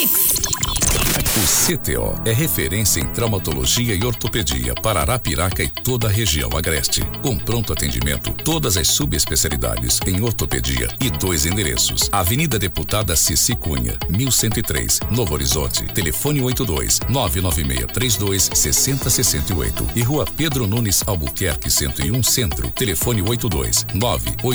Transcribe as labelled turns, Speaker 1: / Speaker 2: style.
Speaker 1: Mix.
Speaker 2: O CTO é referência em traumatologia e ortopedia para Arapiraca e toda a região agreste. Com pronto atendimento, todas as subespecialidades em ortopedia e 2 endereços. Avenida Deputada Cici Cunha, 1103, Novo Horizonte. Telefone 82-99632-6068. E Rua Pedro Nunes Albuquerque 101 Centro. Telefone 82-9